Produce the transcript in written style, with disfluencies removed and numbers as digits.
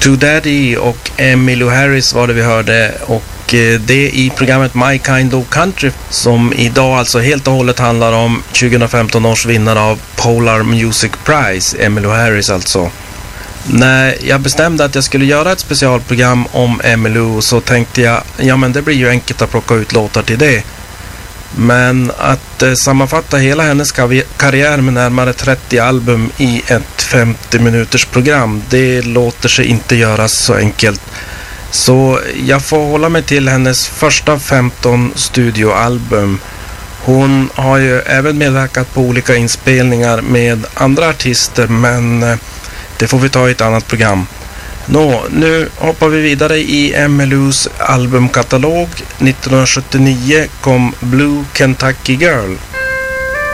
True Daddy och Emmylou Harris var det vi hörde, och det i programmet My Kind of Country, som idag alltså helt och hållet handlar om 2015 års vinnare av Polar Music Prize, Emmylou Harris alltså. När jag bestämde att jag skulle göra ett specialprogram om Emmylou så tänkte jag, ja men det blir ju enkelt att plocka ut låtar till det. Men att sammanfatta hela hennes karriär med närmare 30 album i ett 50 minuters program, det låter sig inte göras så enkelt. Så jag får hålla mig till hennes första 15 studioalbum. Hon har ju även medverkat på olika inspelningar med andra artister, men det får vi ta i ett annat program. Nu hoppar vi vidare i Emmylous albumkatalog. 1979 kom Blue Kentucky Girl.